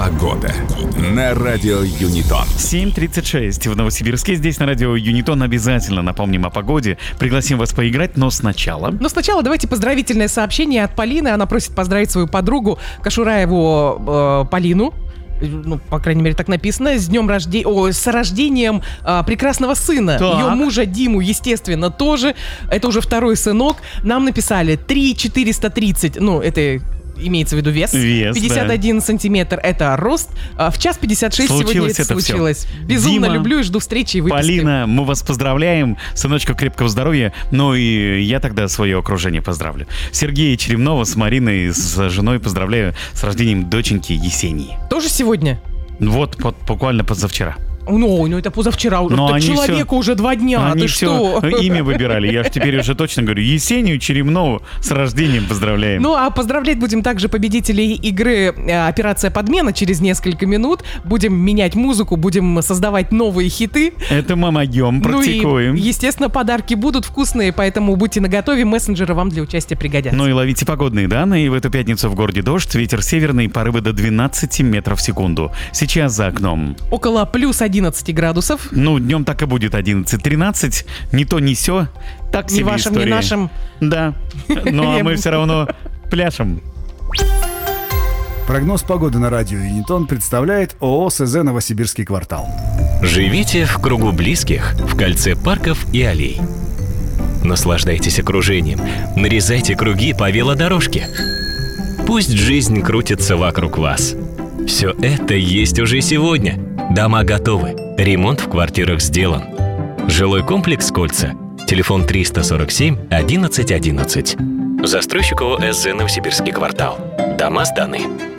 Погода на радио Юнитон. 7:36 в Новосибирске. Здесь на радио Юнитон обязательно напомним о погоде. Пригласим вас поиграть, но сначала давайте поздравительное сообщение от Полины. Она просит поздравить свою подругу Кашураеву Полину. Ну, по крайней мере, так написано. С днем рождения, с рождением прекрасного сына. Так. Ее мужа Диму, естественно, тоже. Это уже второй сынок. Нам написали 3,430. Ну, это имеется в виду вес. 51 сантиметр — это рост. В час 56 сегодня это случилось. Безумно Дима, люблю и жду встречи и выписки. Полина, мы вас поздравляем. Сыночку крепкого здоровья. Ну и я тогда свое окружение поздравлю. Сергея Черемнова с Мариной, с женой поздравляю с рождением доченьки Есении. Тоже сегодня? Вот буквально позавчера. Ну, это позавчера уже. Но Человеку уже 2 дня. Они Ты что? имя выбирали. Я же теперь уже точно говорю. Есению Черемнову с рождением поздравляем. Ну, а поздравлять будем также победителей игры «Операция подмена» через несколько минут. Будем менять музыку, будем создавать новые хиты. Это мы могем, практикуем. Ну и, естественно, подарки будут вкусные, поэтому будьте наготове, мессенджеры вам для участия пригодятся. Ну и ловите погодные данные. В эту пятницу в городе дождь, ветер северный, порывы до 12 метров в секунду. Сейчас за окном около плюс 11 градусов. Ну, днем так и будет 11-13. Ни то, ни сё. Так себе ни вашим, история. ни нашим. Да. Ну, а мы все равно пляшем. Прогноз погоды на радио Юнитон представляет ООО СЗ «Новосибирский квартал». Живите в кругу близких, в кольце парков и аллей. Наслаждайтесь окружением, нарезайте круги по велодорожке. Пусть жизнь крутится вокруг вас. Все это есть уже сегодня. Дома готовы, ремонт в квартирах сделан. Жилой комплекс «Кольца». Телефон 347 11 11. Застройщик ООО СЗ «Новосибирский квартал». Дома сданы.